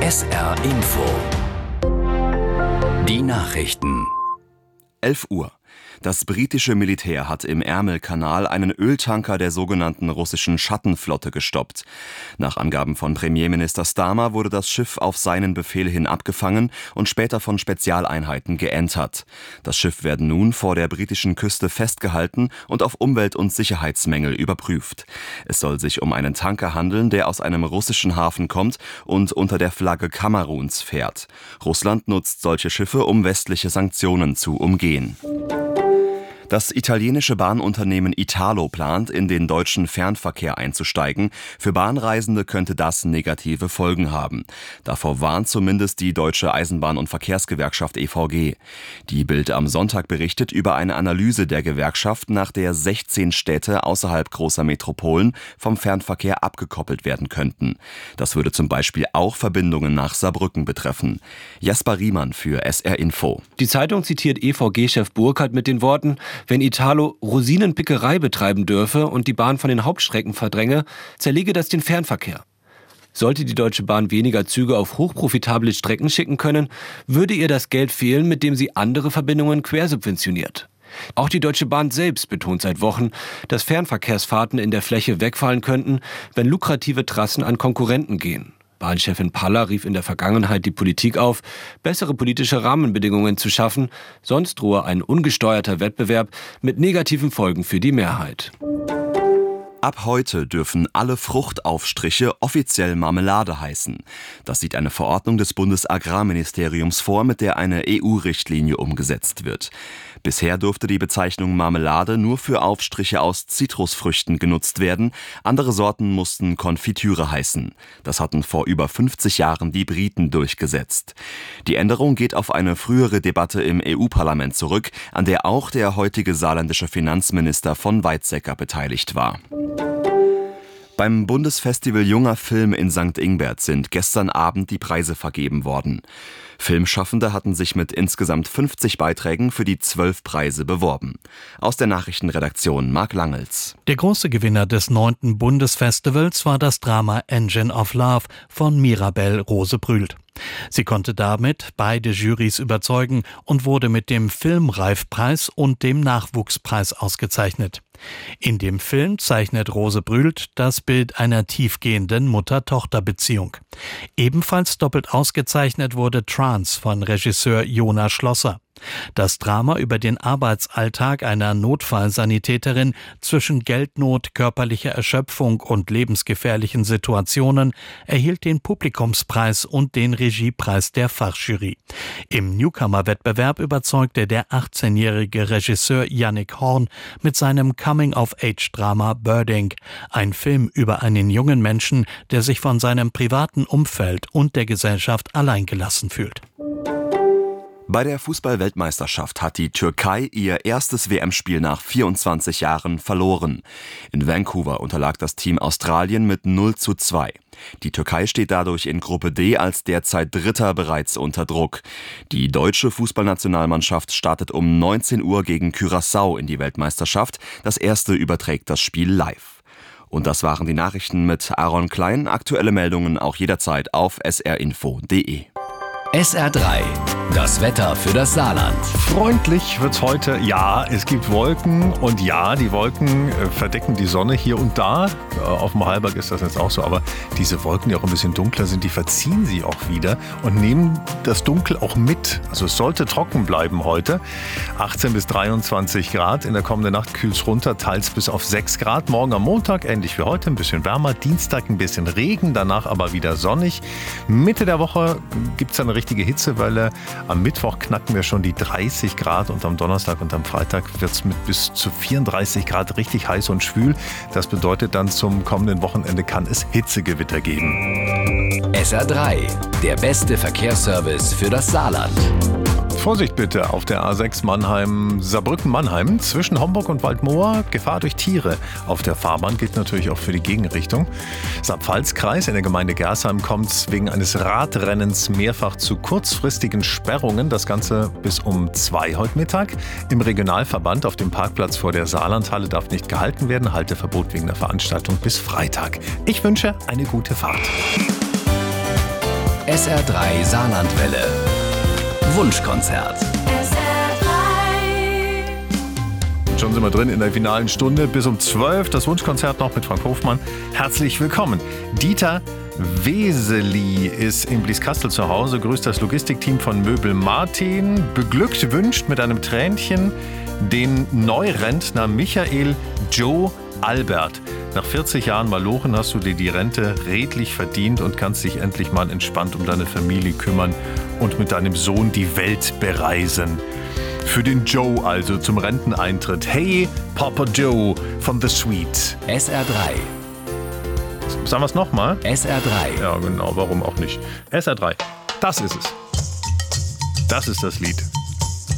SR Info. Die Nachrichten. 11 Uhr. Das britische Militär hat im Ärmelkanal einen Öltanker der sogenannten russischen Schattenflotte gestoppt. Nach Angaben von Premierminister Starmer wurde das Schiff auf seinen Befehl hin abgefangen und später von Spezialeinheiten geentert. Das Schiff werde nun vor der britischen Küste festgehalten und auf Umwelt- und Sicherheitsmängel überprüft. Es soll sich um einen Tanker handeln, der aus einem russischen Hafen kommt und unter der Flagge Kameruns fährt. Russland nutzt solche Schiffe, um westliche Sanktionen zu umgehen. Das italienische Bahnunternehmen Italo plant, in den deutschen Fernverkehr einzusteigen. Für Bahnreisende könnte das negative Folgen haben. Davor warnt zumindest die Deutsche Eisenbahn- und Verkehrsgewerkschaft EVG. Die Bild am Sonntag berichtet über eine Analyse der Gewerkschaft, nach der 16 Städte außerhalb großer Metropolen vom Fernverkehr abgekoppelt werden könnten. Das würde zum Beispiel auch Verbindungen nach Saarbrücken betreffen. Jasper Riemann für SR Info. Die Zeitung zitiert EVG-Chef Burkhardt mit den Worten: Wenn Italo Rosinenpickerei betreiben dürfe und die Bahn von den Hauptstrecken verdränge, zerlege das den Fernverkehr. Sollte die Deutsche Bahn weniger Züge auf hochprofitable Strecken schicken können, würde ihr das Geld fehlen, mit dem sie andere Verbindungen quersubventioniert. Auch die Deutsche Bahn selbst betont seit Wochen, dass Fernverkehrsfahrten in der Fläche wegfallen könnten, wenn lukrative Trassen an Konkurrenten gehen. Bahnchefin Paller rief in der Vergangenheit die Politik auf, bessere politische Rahmenbedingungen zu schaffen, sonst drohe ein ungesteuerter Wettbewerb mit negativen Folgen für die Mehrheit. Ab heute dürfen alle Fruchtaufstriche offiziell Marmelade heißen. Das sieht eine Verordnung des Bundesagrarministeriums vor, mit der eine EU-Richtlinie umgesetzt wird. Bisher durfte die Bezeichnung Marmelade nur für Aufstriche aus Zitrusfrüchten genutzt werden. Andere Sorten mussten Konfitüre heißen. Das hatten vor über 50 Jahren die Briten durchgesetzt. Die Änderung geht auf eine frühere Debatte im EU-Parlament zurück, an der auch der heutige saarländische Finanzminister von Weizsäcker beteiligt war. Beim Bundesfestival Junger Film in St. Ingbert sind gestern Abend die Preise vergeben worden. Filmschaffende hatten sich mit insgesamt 50 Beiträgen für die 12 Preise beworben. Aus der Nachrichtenredaktion Marc Langels. Der große Gewinner des 9. Bundesfestivals war das Drama Engine of Love von Mirabel Rose-Brühlt. Sie konnte damit beide Jurys überzeugen und wurde mit dem Filmreifpreis und dem Nachwuchspreis ausgezeichnet. In dem Film zeichnet Rose-Brühlt das Bild einer tiefgehenden Mutter-Tochter-Beziehung. Ebenfalls doppelt ausgezeichnet wurde Trance von Regisseur Jonas Schlosser. Das Drama über den Arbeitsalltag einer Notfallsanitäterin zwischen Geldnot, körperlicher Erschöpfung und lebensgefährlichen Situationen erhielt den Publikumspreis und den Regiepreis der Fachjury. Im Newcomer-Wettbewerb überzeugte der 18-jährige Regisseur Yannick Horn mit seinem Coming-of-Age-Drama Birding, ein Film über einen jungen Menschen, der sich von seinem privaten Umfeld und der Gesellschaft alleingelassen fühlt. Bei der Fußball-Weltmeisterschaft hat die Türkei ihr erstes WM-Spiel nach 24 Jahren verloren. In Vancouver unterlag das Team Australien mit 0:2. Die Türkei steht dadurch in Gruppe D als derzeit Dritter bereits unter Druck. Die deutsche Fußballnationalmannschaft startet um 19 Uhr gegen Curaçao in die Weltmeisterschaft. Das erste überträgt das Spiel live. Und das waren die Nachrichten mit Aaron Klein. Aktuelle Meldungen auch jederzeit auf srinfo.de. SR3, das Wetter für das Saarland. Freundlich wird's heute. Ja, es gibt Wolken und ja, die Wolken verdecken die Sonne hier und da. Auf dem Halberg ist das jetzt auch so, aber diese Wolken, die auch ein bisschen dunkler sind, die verziehen sie auch wieder und nehmen das Dunkel auch mit. Also es sollte trocken bleiben heute. 18 bis 23 Grad. In der kommenden Nacht kühlt's runter, teils bis auf 6 Grad. Morgen am Montag ähnlich wie heute, ein bisschen wärmer. Dienstag ein bisschen Regen, danach aber wieder sonnig. Mitte der Woche gibt's eine richtige Hitzewelle. Am Mittwoch knacken wir schon die 30 Grad und am Donnerstag und am Freitag wird es mit bis zu 34 Grad richtig heiß und schwül. Das bedeutet dann, zum kommenden Wochenende kann es Hitzegewitter geben. SR3, der beste Verkehrsservice für das Saarland. Vorsicht bitte auf der A6 Saarbrücken-Mannheim zwischen Homburg und Waldmoor. Gefahr durch Tiere auf der Fahrbahn gilt natürlich auch für die Gegenrichtung. Saarpfalzkreis in der Gemeinde Gersheim kommt es wegen eines Radrennens mehrfach zu kurzfristigen Sperrungen. Das Ganze bis um 2 heute Mittag. Im Regionalverband auf dem Parkplatz vor der Saarlandhalle darf nicht gehalten werden. Halteverbot wegen der Veranstaltung bis Freitag. Ich wünsche eine gute Fahrt. SR3 Saarlandwelle. Wunschkonzert. Schon sind wir drin in der finalen Stunde bis um 12. Das Wunschkonzert noch mit Frank Hofmann. Herzlich willkommen. Dieter Weseli ist in Blieskastel zu Hause, grüßt das Logistikteam von Möbel Martin, beglückt wünscht mit einem Tränchen den Neurentner Michael Joe Albert. Nach 40 Jahren Malochen hast du dir die Rente redlich verdient und kannst dich endlich mal entspannt um deine Familie kümmern und mit deinem Sohn die Welt bereisen. Für den Joe also zum Renteneintritt. Hey, Papa Joe von The Sweet. SR3. Sagen wir es nochmal? SR3. Ja, genau, warum auch nicht. SR3. Das ist es. Das ist das Lied